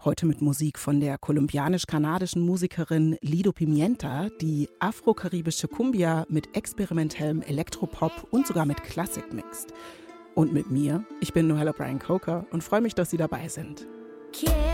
Heute mit Musik von der kolumbianisch-kanadischen Musikerin Lido Pimienta, die afro-karibische Cumbia mit experimentellem Elektropop und sogar mit Klassik mixt. Und mit mir, ich bin Nohella Bryan Coker und freue mich, dass Sie dabei sind.